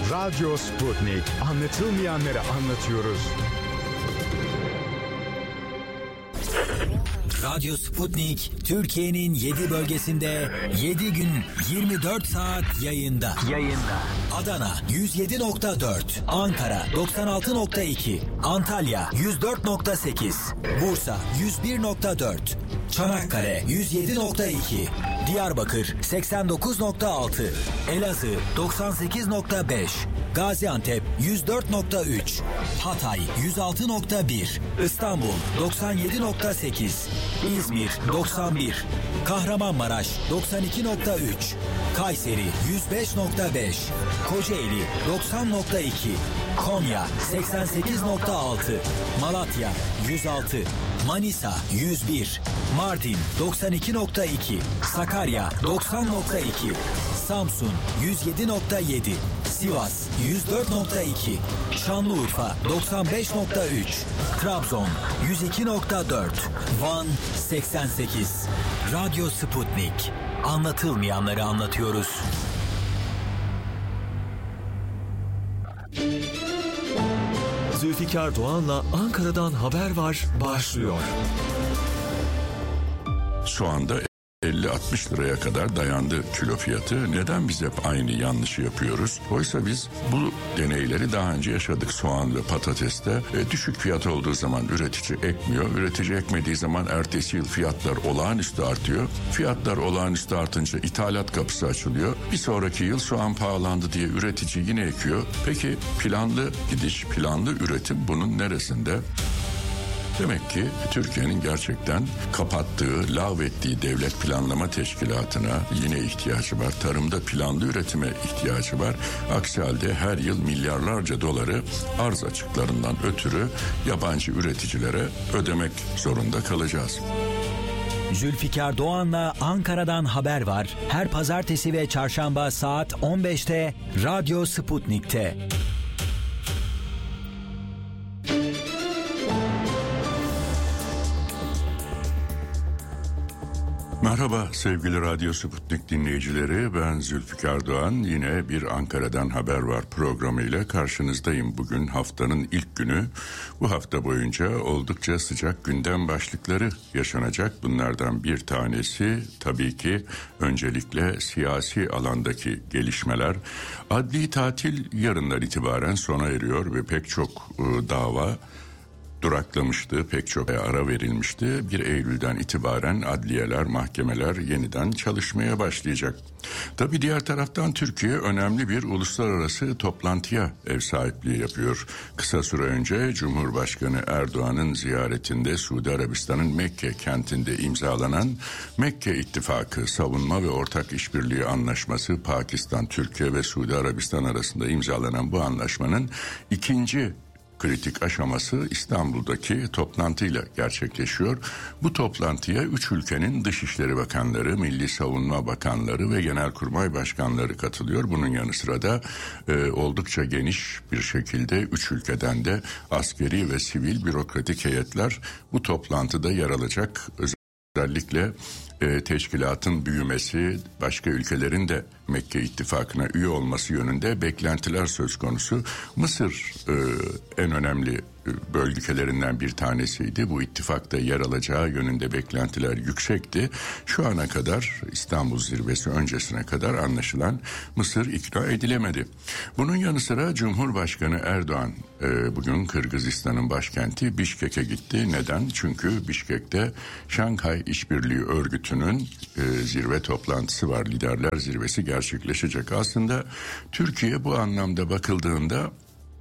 Radyo Sputnik. Anlatılmayanları anlatıyoruz. Radyo Sputnik, Türkiye'nin 7 bölgesinde 7 gün 24 saat yayında. Adana 107.4, Ankara 96.2, Antalya 104.8, Bursa 101.4, Çanakkale 107.2, Diyarbakır 89.6, Elazığ 98.5, Gaziantep 104.3, Hatay 106.1, İstanbul 97.8, İzmir 91, Kahramanmaraş 92.3, Kayseri 105.5, Kocaeli 90.2, Konya 88.6, Malatya 106, Manisa 101, Mardin 92.2, Sakarya 90.2, Samsun 107.7, Sivas 104.2, Şanlıurfa 95.3, Trabzon 102.4, Van 88. Radyo Sputnik. Anlatılmayanları anlatıyoruz. Zülfikar Doğan'la Ankara'dan haber var başlıyor. Soğanda 50-60 liraya kadar dayandı kilo fiyatı. Neden biz hep aynı yanlışı yapıyoruz? Oysa biz bu deneyleri daha önce yaşadık soğan ve patateste. Düşük fiyat olduğu zaman üretici ekmiyor. Üretici ekmediği zaman ertesi yıl fiyatlar olağanüstü artıyor. Fiyatlar olağanüstü artınca ithalat kapısı açılıyor. Bir sonraki yıl soğan pahalandı diye üretici yine ekiyor. Peki planlı gidiş, planlı üretim bunun neresinde? Demek ki Türkiye'nin gerçekten kapattığı, lağvettiği devlet planlama teşkilatına yine ihtiyacı var. Tarımda planlı üretime ihtiyacı var. Aksi halde her yıl milyarlarca doları arz açıklarından ötürü yabancı üreticilere ödemek zorunda kalacağız. Zülfikar Doğan'la Ankara'dan haber var. Her pazartesi ve çarşamba saat 15'te Radyo Sputnik'te. Merhaba sevgili Radyo Sputnik dinleyicileri, ben Zülfikar Doğan. Yine bir Ankara'dan haber var programıyla karşınızdayım. Bugün haftanın ilk günü. Bu hafta boyunca oldukça sıcak gündem başlıkları yaşanacak. Bunlardan bir tanesi tabii ki öncelikle siyasi alandaki gelişmeler. Adli tatil yarından itibaren sona eriyor ve pek çok dava duraklamıştı, pek çok ara verilmişti. 1 Eylül'den itibaren adliyeler, mahkemeler yeniden çalışmaya başlayacak. Tabii diğer taraftan Türkiye önemli bir uluslararası toplantıya ev sahipliği yapıyor. Kısa süre önce Cumhurbaşkanı Erdoğan'ın ziyaretinde Suudi Arabistan'ın Mekke kentinde imzalanan Mekke İttifakı Savunma ve Ortak İşbirliği Anlaşması, Pakistan, Türkiye ve Suudi Arabistan arasında imzalanan bu anlaşmanın ikinci kritik aşaması İstanbul'daki toplantıyla gerçekleşiyor. Bu toplantıya 3 ülkenin Dışişleri Bakanları, Milli Savunma Bakanları ve Genelkurmay Başkanları katılıyor. Bunun yanı sıra da oldukça geniş bir şekilde 3 ülkeden de askeri ve sivil bürokratik heyetler bu toplantıda yer alacak. Özellikle teşkilatın büyümesi, başka ülkelerin de Mekke İttifakı'na üye olması yönünde beklentiler söz konusu. Mısır en önemli bölgelerinden bir tanesiydi. Bu ittifakta yer alacağı yönünde beklentiler yüksekti. Şu ana kadar İstanbul zirvesi öncesine kadar anlaşılan Mısır ikna edilemedi. Bunun yanı sıra Cumhurbaşkanı Erdoğan bugün Kırgızistan'ın başkenti Bişkek'e gitti. Neden? Çünkü Bişkek'te Şanghay İşbirliği Örgütü'nün zirve toplantısı var. Liderler zirvesi gerçekleşecek. Aslında Türkiye bu anlamda bakıldığında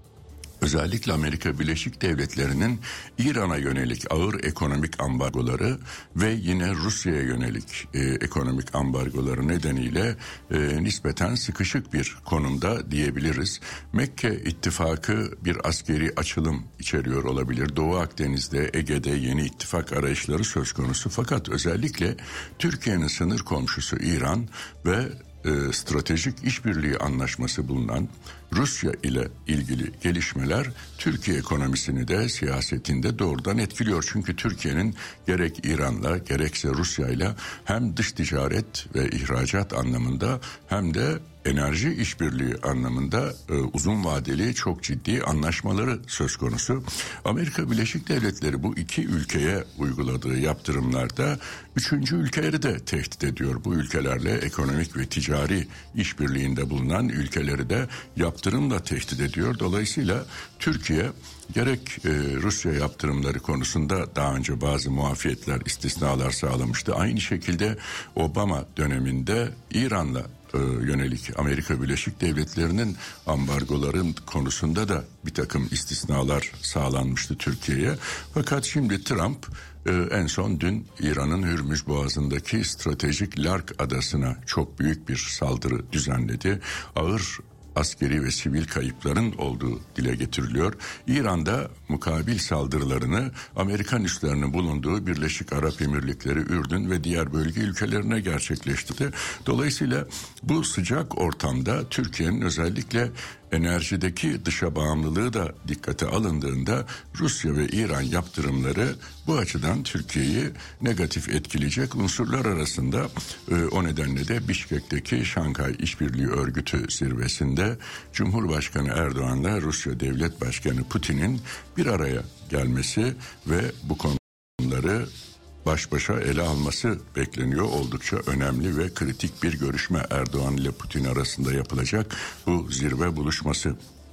özellikle Amerika Birleşik Devletleri'nin İran'a yönelik ağır ekonomik ambargoları ve yine Rusya'ya yönelik ekonomik ambargoları nedeniyle nispeten sıkışık bir konumda diyebiliriz. Mekke İttifakı bir askeri açılım içeriyor olabilir. Doğu Akdeniz'de, Ege'de yeni ittifak arayışları söz konusu. Fakat özellikle Türkiye'nin sınır komşusu İran ve stratejik işbirliği anlaşması bulunan Rusya ile ilgili gelişmeler Türkiye ekonomisini de siyasetinde doğrudan etkiliyor. Çünkü Türkiye'nin gerek İran'la gerekse Rusya'yla hem dış ticaret ve ihracat anlamında hem de enerji işbirliği anlamında uzun vadeli çok ciddi anlaşmaları söz konusu. Amerika Birleşik Devletleri bu iki ülkeye uyguladığı yaptırımlarda üçüncü ülkeleri de tehdit ediyor. Bu ülkelerle ekonomik ve ticari işbirliğinde bulunan ülkeleri de yaptırımla tehdit ediyor. Dolayısıyla Türkiye gerek Rusya yaptırımları konusunda daha önce bazı muafiyetler, istisnalar sağlamıştı. Aynı şekilde Obama döneminde İran'la yönelik Amerika Birleşik Devletleri'nin ambargoların konusunda da bir takım istisnalar sağlanmıştı Türkiye'ye. Fakat şimdi Trump en son dün İran'ın Hürmüz Boğazı'ndaki stratejik Lark adasına çok büyük bir saldırı düzenledi. Ağır askeri ve sivil kayıpların olduğu dile getiriliyor. İran'da mukabil saldırılarını Amerikan üslerinin bulunduğu Birleşik Arap Emirlikleri, Ürdün ve diğer bölge ülkelerine gerçekleştirdi. Dolayısıyla bu sıcak ortamda Türkiye'nin özellikle enerjideki dışa bağımlılığı da dikkate alındığında Rusya ve İran yaptırımları bu açıdan Türkiye'yi negatif etkileyecek unsurlar arasında. O nedenle de Bişkek'teki Şanghay İşbirliği Örgütü zirvesinde Cumhurbaşkanı Erdoğan'la Rusya Devlet Başkanı Putin'in bir araya gelmesi ve bu konuları baş başa ele alması bekleniyor. Oldukça önemli ve kritik bir görüşme Erdoğan ile Putin arasında yapılacak bu zirve buluşması.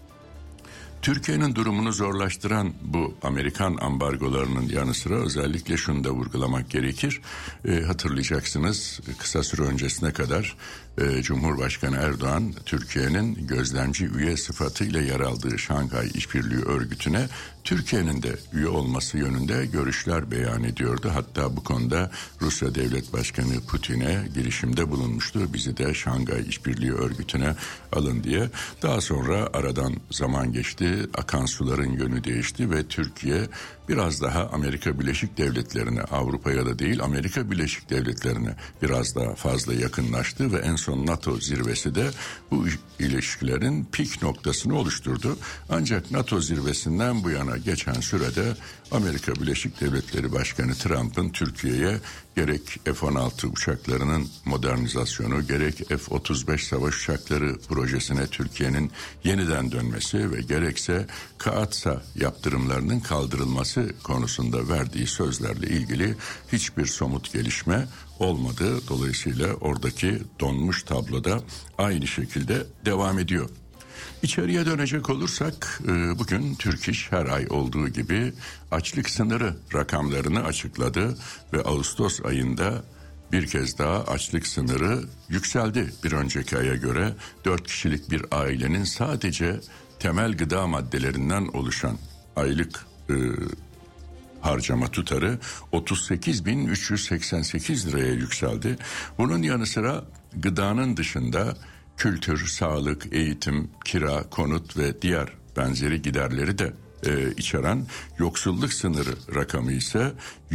Türkiye'nin durumunu zorlaştıran bu Amerikan ambargolarının yanı sıra özellikle şunu da vurgulamak gerekir. Hatırlayacaksınız kısa süre öncesine kadar Cumhurbaşkanı Erdoğan Türkiye'nin gözlemci üye sıfatıyla yer aldığı Şanghay İşbirliği Örgütü'ne Türkiye'nin de üye olması yönünde görüşler beyan ediyordu. Hatta bu konuda Rusya Devlet Başkanı Putin'e girişimde bulunmuştu. Bizi de Şanghay İşbirliği Örgütü'ne alın diye. Daha sonra aradan zaman geçti, akan suların yönü değişti ve Türkiye biraz daha Amerika Birleşik Devletleri'ne, Avrupa'ya da değil Amerika Birleşik Devletleri'ne biraz daha fazla yakınlaştı ve en son NATO zirvesi de bu ilişkilerin pik noktasını oluşturdu. Ancak NATO zirvesinden bu yana geçen sürede Amerika Birleşik Devletleri Başkanı Trump'ın Türkiye'ye gerek F-16 uçaklarının modernizasyonu, gerek F-35 savaş uçakları projesine Türkiye'nin yeniden dönmesi ve gerekse KAATSA yaptırımlarının kaldırılması konusunda verdiği sözlerle ilgili hiçbir somut gelişme olmadı. Dolayısıyla oradaki donmuş tabloda aynı şekilde devam ediyor. İçeriye dönecek olursak bugün Türk İş her ay olduğu gibi açlık sınırı rakamlarını açıkladı ve Ağustos ayında bir kez daha açlık sınırı yükseldi. Bir önceki aya göre 4 kişilik bir ailenin sadece temel gıda maddelerinden oluşan aylık harcama tutarı 38.388 liraya yükseldi. Bunun yanı sıra gıdanın dışında kültür, sağlık, eğitim, kira, konut ve diğer benzeri giderleri de içeren yoksulluk sınırı rakamı ise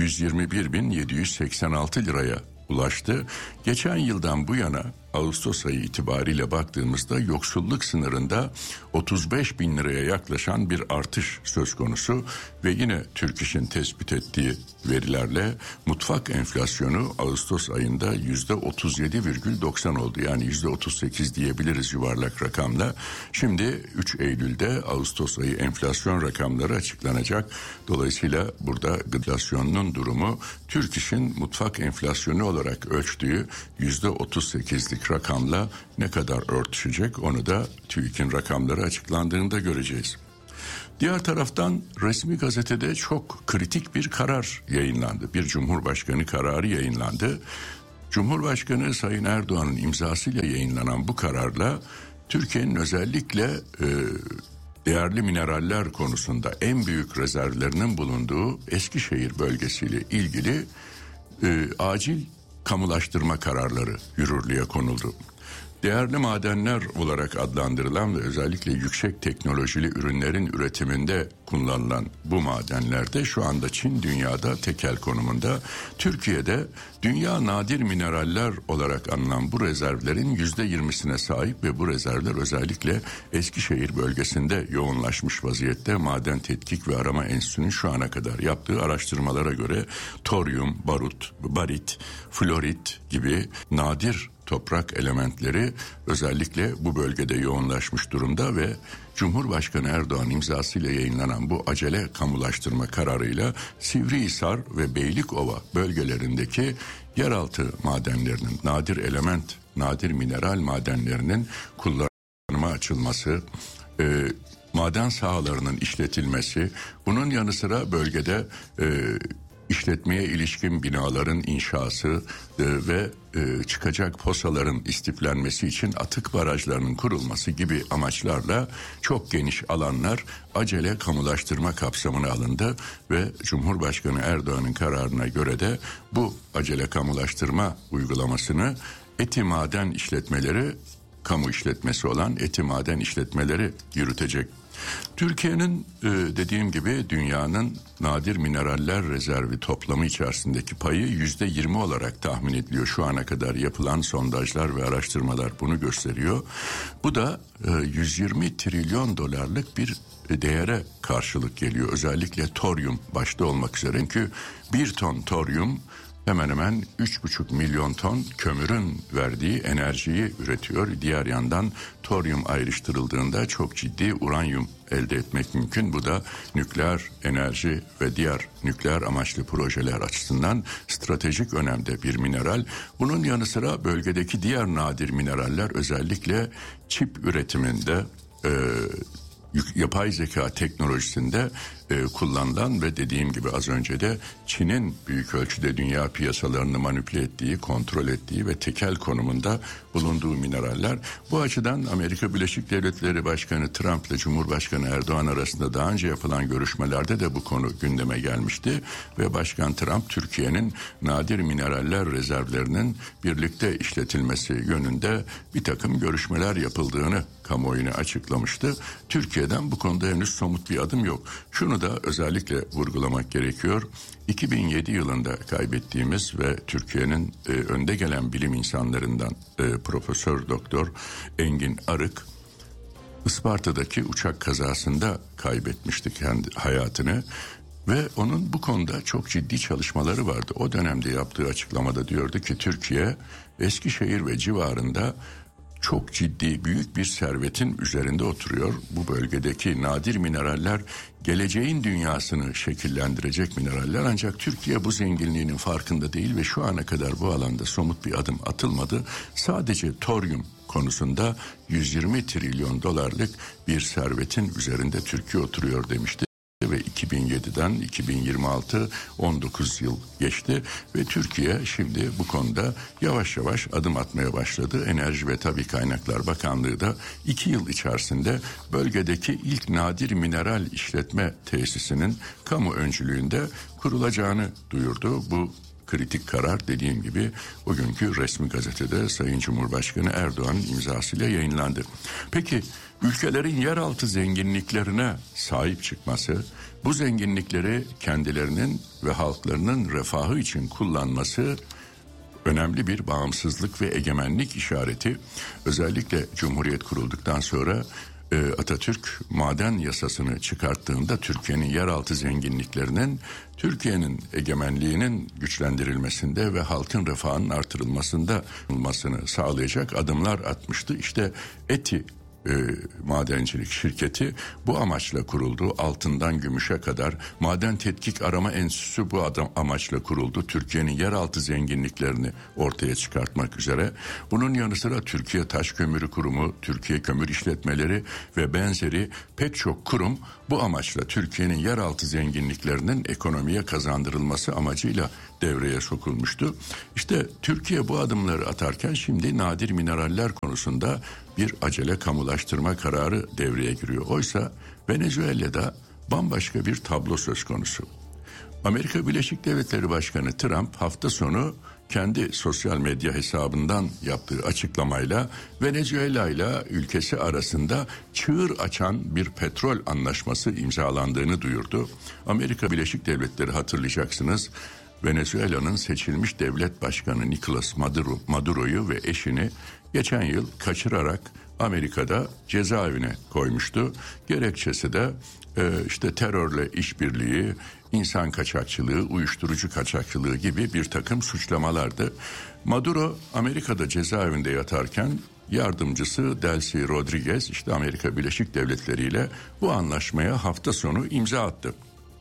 121.786 liraya ulaştı. Geçen yıldan bu yana Ağustos ayı itibariyle baktığımızda yoksulluk sınırında 35 bin liraya yaklaşan bir artış söz konusu ve yine Türk İş'in tespit ettiği verilerle mutfak enflasyonu Ağustos ayında %37,90 oldu. Yani %38 diyebiliriz yuvarlak rakamla. Şimdi 3 Eylül'de Ağustos ayı enflasyon rakamları açıklanacak. Dolayısıyla burada gıdasyonun durumu Türk İş'in mutfak enflasyonu olarak ölçtüğü %38'lik rakamla ne kadar örtüşecek onu da TÜİK'in rakamları açıklandığında göreceğiz. Diğer taraftan resmi gazetede çok kritik bir karar yayınlandı. Bir Cumhurbaşkanı kararı yayınlandı. Cumhurbaşkanı Sayın Erdoğan'ın imzasıyla yayınlanan bu kararla Türkiye'nin özellikle değerli mineraller konusunda en büyük rezervlerinin bulunduğu Eskişehir bölgesiyle ilgili acil kamulaştırma kararları yürürlüğe konuldu. Değerli madenler olarak adlandırılan ve özellikle yüksek teknolojili ürünlerin üretiminde kullanılan bu madenlerde şu anda Çin dünyada tekel konumunda. Türkiye'de dünya nadir mineraller olarak anılan bu rezervlerin %20'sine sahip ve bu rezervler özellikle Eskişehir bölgesinde yoğunlaşmış vaziyette. Maden Tetkik ve Arama Enstitüsü'nün şu ana kadar yaptığı araştırmalara göre toryum, barut, barit, florit gibi nadir toprak elementleri özellikle bu bölgede yoğunlaşmış durumda ve Cumhurbaşkanı Erdoğan imzasıyla yayınlanan bu acele kamulaştırma kararıyla Sivrihisar ve Beylikova bölgelerindeki yeraltı madenlerinin, nadir element, nadir mineral madenlerinin kullanıma açılması, maden sahalarının işletilmesi, bunun yanı sıra bölgede işletmeye ilişkin binaların inşası ve çıkacak posaların istiflenmesi için atık barajlarının kurulması gibi amaçlarla çok geniş alanlar acele kamulaştırma kapsamına alındı ve Cumhurbaşkanı Erdoğan'ın kararına göre de bu acele kamulaştırma uygulamasını Eti Maden işletmeleri, kamu işletmesi olan Eti Maden işletmeleri yürütecek. Türkiye'nin dediğim gibi dünyanın nadir mineraller rezervi toplamı içerisindeki payı %20 olarak tahmin ediliyor. Şu ana kadar yapılan sondajlar ve araştırmalar bunu gösteriyor. Bu da 120 trilyon dolarlık bir değere karşılık geliyor. Özellikle toryum başta olmak üzere. Çünkü 1 ton toryum hemen hemen 3,5 milyon ton kömürün verdiği enerjiyi üretiyor. Diğer yandan toryum ayrıştırıldığında çok ciddi uranyum elde etmek mümkün. Bu da nükleer enerji ve diğer nükleer amaçlı projeler açısından stratejik önemde bir mineral. Bunun yanı sıra bölgedeki diğer nadir mineraller özellikle çip üretiminde, yapay zeka teknolojisinde kullanılan ve dediğim gibi az önce de Çin'in büyük ölçüde dünya piyasalarını manipüle ettiği, kontrol ettiği ve tekel konumunda bulunduğu mineraller. Bu açıdan Amerika Birleşik Devletleri Başkanı Trump ile Cumhurbaşkanı Erdoğan arasında daha önce yapılan görüşmelerde de bu konu gündeme gelmişti ve Başkan Trump Türkiye'nin nadir mineraller rezervlerinin birlikte işletilmesi yönünde bir takım görüşmeler yapıldığını kamuoyuna açıklamıştı. Türkiye'den bu konuda henüz somut bir adım yok. Şunu da özellikle vurgulamak gerekiyor. 2007 yılında kaybettiğimiz ve Türkiye'nin önde gelen bilim insanlarından Profesör Doktor Engin Arık, Isparta'daki uçak kazasında kaybetmişti kendi hayatını ve onun bu konuda çok ciddi çalışmaları vardı. O dönemde yaptığı açıklamada diyordu ki Türkiye, Eskişehir ve civarında çok ciddi büyük bir servetin üzerinde oturuyor. Bu bölgedeki nadir mineraller geleceğin dünyasını şekillendirecek mineraller, ancak Türkiye bu zenginliğinin farkında değil ve şu ana kadar bu alanda somut bir adım atılmadı. Sadece toryum konusunda 120 trilyon dolarlık bir servetin üzerinde Türkiye oturuyor demişti. Ve 2007'den 2026 19 yıl geçti ve Türkiye şimdi bu konuda yavaş yavaş adım atmaya başladı. Enerji ve Tabii Kaynaklar Bakanlığı da 2 yıl içerisinde bölgedeki ilk nadir mineral işletme tesisinin kamu öncülüğünde kurulacağını duyurdu. Bu kritik karar dediğim gibi bugünkü resmi gazetede Sayın Cumhurbaşkanı Erdoğan'ın imzasıyla yayınlandı. Peki ülkelerin yeraltı zenginliklerine sahip çıkması, bu zenginlikleri kendilerinin ve halklarının refahı için kullanması önemli bir bağımsızlık ve egemenlik işareti. Özellikle Cumhuriyet kurulduktan sonra Atatürk maden yasasını çıkarttığında Türkiye'nin yeraltı zenginliklerinin Türkiye'nin egemenliğinin güçlendirilmesinde ve halkın refahının artırılmasında olmasını sağlayacak adımlar atmıştı. İşte Eti madencilik şirketi bu amaçla kuruldu. Altından gümüşe kadar Maden Tetkik Arama Enstitüsü bu amaçla kuruldu. Türkiye'nin yeraltı zenginliklerini ortaya çıkartmak üzere. Bunun yanı sıra Türkiye Taş Kömürü Kurumu, Türkiye Kömür İşletmeleri ve benzeri pek çok kurum bu amaçla Türkiye'nin yeraltı zenginliklerinin ekonomiye kazandırılması amacıyla devreye sokulmuştu. İşte Türkiye bu adımları atarken şimdi nadir mineraller konusunda bir acele kamulaştırma kararı devreye giriyor. Oysa Venezuela'da bambaşka bir tablo söz konusu. Amerika Birleşik Devletleri Başkanı Trump hafta sonu kendi sosyal medya hesabından yaptığı açıklamayla Venezuela ile ülkesi arasında çığır açan bir petrol anlaşması imzalandığını duyurdu. Amerika Birleşik Devletleri, hatırlayacaksınız, Venezuela'nın seçilmiş devlet başkanı Nicolas Maduro'yu ve eşini geçen yıl kaçırarak Amerika'da cezaevine koymuştu. Gerekçesi de işte terörle işbirliği, insan kaçakçılığı, uyuşturucu kaçakçılığı gibi bir takım suçlamalardı. Maduro Amerika'da cezaevinde yatarken yardımcısı Delcy Rodriguez işte Amerika Birleşik Devletleri ile bu anlaşmaya hafta sonu imza attı.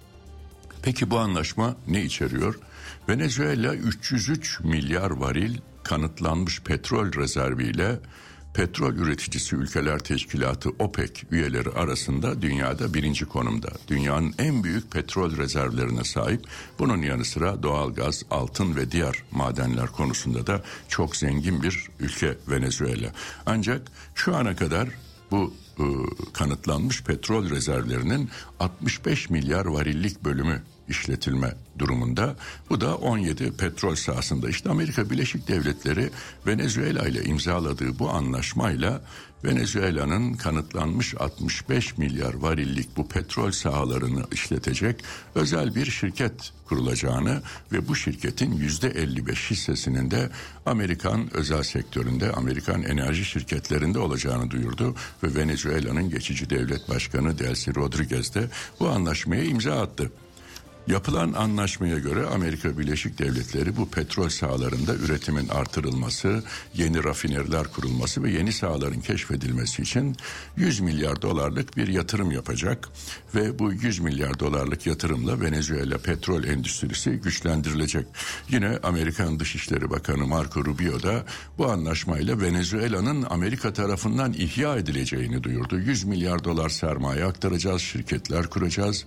Peki bu anlaşma ne içeriyor? Venezuela 303 milyar varil kanıtlanmış petrol rezerviyle petrol üreticisi ülkeler teşkilatı OPEC üyeleri arasında dünyada birinci konumda. Dünyanın en büyük petrol rezervlerine sahip. Bunun yanı sıra doğalgaz, altın ve diğer madenler konusunda da çok zengin bir ülke Venezuela. Ancak şu ana kadar bu kanıtlanmış petrol rezervlerinin 65 milyar varillik bölümü işletilme durumunda. Bu da 17 petrol sahasında. İşte Amerika Birleşik Devletleri Venezuela ile imzaladığı bu anlaşmayla Venezuela'nın kanıtlanmış 65 milyar varillik bu petrol sahalarını işletecek özel bir şirket kurulacağını ve bu şirketin %55 hissesinin de Amerikan özel sektöründe, Amerikan enerji şirketlerinde olacağını duyurdu ve Venezuela'nın geçici devlet başkanı Delcy Rodriguez de bu anlaşmaya imza attı. Yapılan anlaşmaya göre Amerika Birleşik Devletleri bu petrol sahalarında üretimin artırılması, yeni rafineriler kurulması ve yeni sahaların keşfedilmesi için 100 milyar dolarlık bir yatırım yapacak ve bu 100 milyar dolarlık yatırımla Venezuela petrol endüstrisi güçlendirilecek. Yine Amerikan Dışişleri Bakanı Marco Rubio da bu anlaşmayla Venezuela'nın Amerika tarafından ihya edileceğini duyurdu. 100 milyar dolar sermaye aktaracağız, şirketler kuracağız,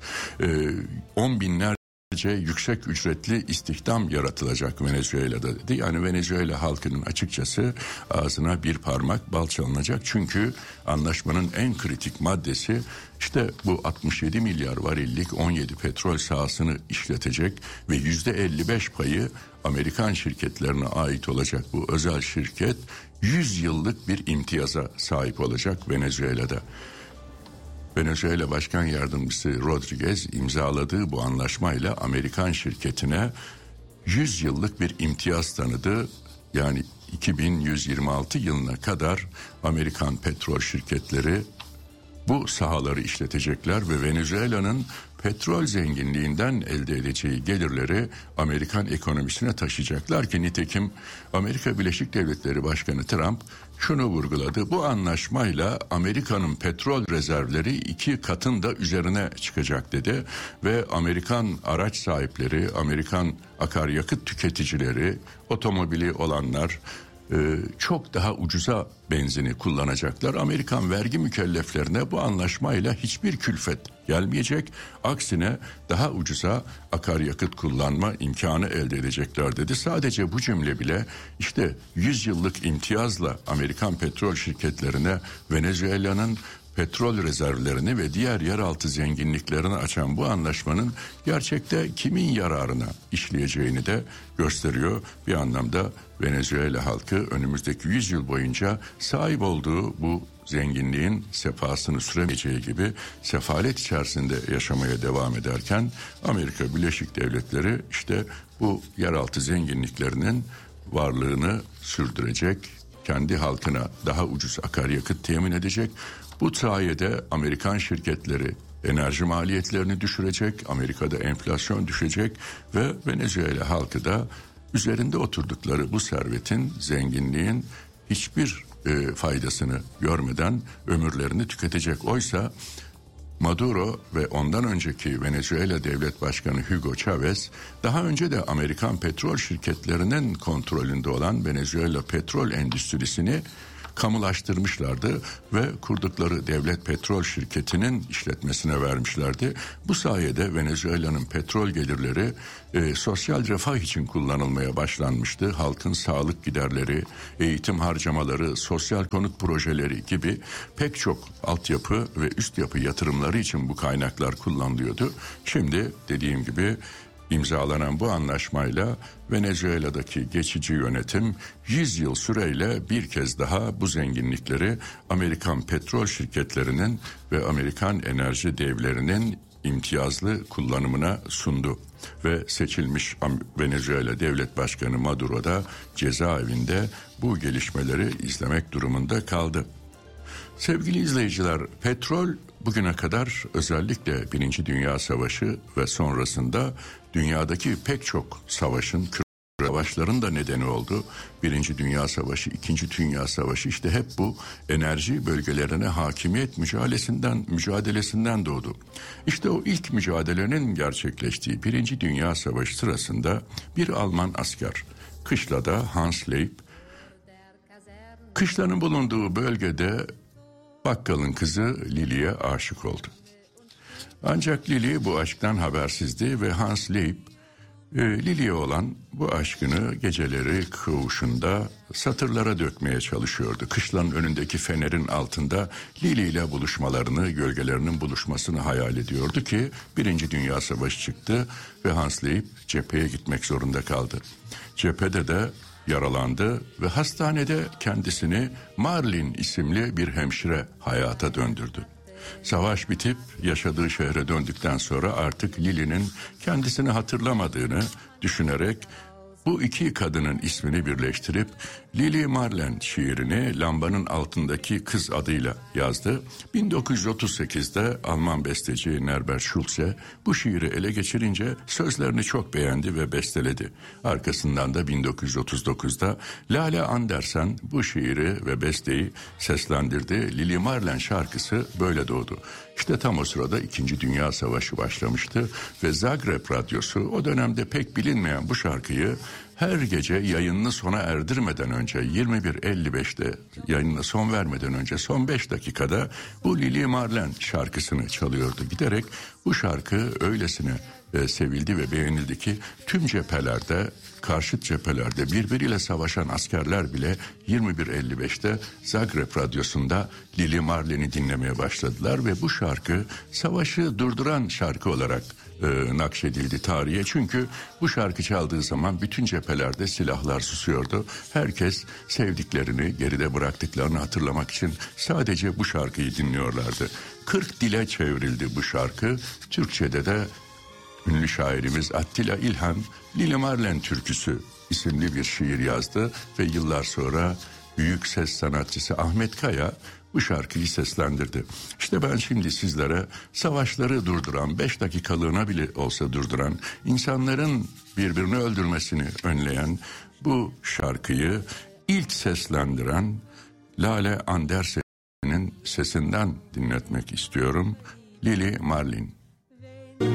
10 binler yüksek ücretli istihdam yaratılacak Venezuela'da dedi. Yani Venezuela halkının açıkçası ağzına bir parmak bal çalınacak. Çünkü anlaşmanın en kritik maddesi işte bu 67 milyar varillik 17 petrol sahasını işletecek ve %55 payı Amerikan şirketlerine ait olacak bu özel şirket 100 yıllık bir imtiyaza sahip olacak Venezuela'da. Venezuela Başkan Yardımcısı Rodriguez imzaladığı bu anlaşmayla Amerikan şirketine 100 yıllık bir imtiyaz tanıdı. Yani 2126 yılına kadar Amerikan petrol şirketleri bu sahaları işletecekler ve Venezuela'nın petrol zenginliğinden elde edeceği gelirleri Amerikan ekonomisine taşıyacaklar ki nitekim Amerika Birleşik Devletleri Başkanı Trump şunu vurguladı. Bu anlaşmayla Amerika'nın petrol rezervleri 2 katın da üzerine çıkacak dedi ve Amerikan araç sahipleri, Amerikan akaryakıt tüketicileri, otomobili olanlar çok daha ucuza benzini kullanacaklar. Amerikan vergi mükelleflerine bu anlaşmayla hiçbir külfet gelmeyecek. Aksine daha ucuza akaryakıt kullanma imkanı elde edecekler dedi. Sadece bu cümle bile işte 100 yıllık imtiyazla Amerikan petrol şirketlerine Venezuela'nın petrol rezervlerini ve diğer yeraltı zenginliklerini açan bu anlaşmanın gerçekte kimin yararına işleyeceğini de gösteriyor. Bir anlamda Venezuela halkı önümüzdeki 100 yıl boyunca sahip olduğu bu zenginliğin sefasını süremeyeceği gibi sefalet içerisinde yaşamaya devam ederken Amerika Birleşik Devletleri işte bu yeraltı zenginliklerinin varlığını sürdürecek, kendi halkına daha ucuz akaryakıt temin edecek. Bu sayede Amerikan şirketleri enerji maliyetlerini düşürecek, Amerika'da enflasyon düşecek ve Venezuela halkı da üzerinde oturdukları bu servetin, zenginliğin hiçbir faydasını görmeden ömürlerini tüketecek. Oysa Maduro ve ondan önceki Venezuela Devlet Başkanı Hugo Chavez daha önce de Amerikan petrol şirketlerinin kontrolünde olan Venezuela petrol endüstrisini kamulaştırmışlardı ve kurdukları devlet petrol şirketinin işletmesine vermişlerdi. Bu sayede Venezuela'nın petrol gelirleri sosyal refah için kullanılmaya başlanmıştı. Halkın sağlık giderleri, eğitim harcamaları, sosyal konut projeleri gibi pek çok altyapı ve üst yapı yatırımları için bu kaynaklar kullanılıyordu. Şimdi dediğim gibi İmzalanan bu anlaşmayla Venezuela'daki geçici yönetim 100 yıl süreyle bir kez daha bu zenginlikleri Amerikan petrol şirketlerinin ve Amerikan enerji devlerinin imtiyazlı kullanımına sundu. Ve seçilmiş Venezuela Devlet Başkanı Maduro da cezaevinde bu gelişmeleri izlemek durumunda kaldı. Sevgili izleyiciler, petrol bugüne kadar özellikle Birinci Dünya Savaşı ve sonrasında dünyadaki pek çok savaşın, savaşların da nedeni oldu. Birinci Dünya Savaşı, İkinci Dünya Savaşı işte hep bu enerji bölgelerine hakimiyet mücadelesinden doğdu. İşte o ilk mücadelenin gerçekleştiği Birinci Dünya Savaşı sırasında bir Alman asker, kışlada Hans Leib, kışlanın bulunduğu bölgede bakkalın kızı Lili'ye aşık oldu. Ancak Lili bu aşktan habersizdi ve Hans Leib Lili'ye olan bu aşkını geceleri koğuşunda satırlara dökmeye çalışıyordu. Kışlanın önündeki fenerin altında Lili ile buluşmalarını, gölgelerinin buluşmasını hayal ediyordu ki Birinci Dünya Savaşı çıktı ve Hans Leib cepheye gitmek zorunda kaldı. Cephede de yaralandı ve hastanede kendisini Marlin isimli bir hemşire hayata döndürdü. Savaş bitip yaşadığı şehre döndükten sonra artık Lili'nin kendisini hatırlamadığını düşünerek bu iki kadının ismini birleştirip Lili Marlen şiirini Lambanın Altındaki Kız adıyla yazdı. 1938'de Alman besteci Herbert Schulze bu şiiri ele geçirince sözlerini çok beğendi ve besteledi. Arkasından da 1939'da Lale Andersen bu şiiri ve besteyi seslendirdi. Lili Marlen şarkısı böyle doğdu. İşte tam o sırada 2. Dünya Savaşı başlamıştı ve Zagreb Radyosu o dönemde pek bilinmeyen bu şarkıyı her gece yayınını sona erdirmeden önce 21.55'te yayınına son vermeden önce son 5 dakikada bu Lili Marlen şarkısını çalıyordu. Giderek bu şarkı öylesine sevildi ve beğenildi ki tüm cephelerde, karşıt cephelerde birbiriyle savaşan askerler bile 21.55'te Zagreb Radyosu'nda Lili Marlen'i dinlemeye başladılar ve bu şarkı savaşı durduran şarkı olarak nakşedildi tarihe. Çünkü bu şarkı çaldığı zaman bütün cephelerde silahlar susuyordu. Herkes sevdiklerini, geride bıraktıklarını hatırlamak için sadece bu şarkıyı dinliyorlardı. 40 dile çevrildi bu şarkı. Türkçe'de de ünlü şairimiz Attila İlhan Lili Marlen Türküsü isimli bir şiir yazdı ve yıllar sonra büyük ses sanatçısı Ahmet Kaya bu şarkıyı seslendirdi. İşte ben şimdi sizlere savaşları durduran, 5 dakikalığına bile olsa durduran, insanların birbirini öldürmesini önleyen bu şarkıyı ilk seslendiren Lale Andersen'in sesinden dinletmek istiyorum. Lili Marlen.